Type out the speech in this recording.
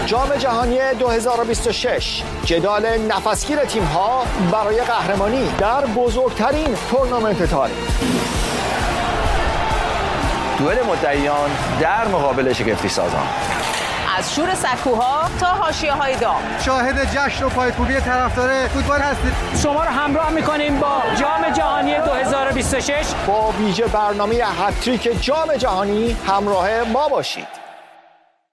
جام جهانی 2026 جدال نفسگیر تیم‌ها برای قهرمانی در بزرگترین تورنمنت تاریخ. دوئل مدعیان در مقابل شگفتی سازان. از شور سکوها تا حاشیه‌های داغ. شاهد جشن و پایکوبی طرفدار فوتبال هستید. شما رو همراه می‌کنیم با جام جهانی 2026. با ویژه برنامه هتریک جام جهانی همراه ما باشید.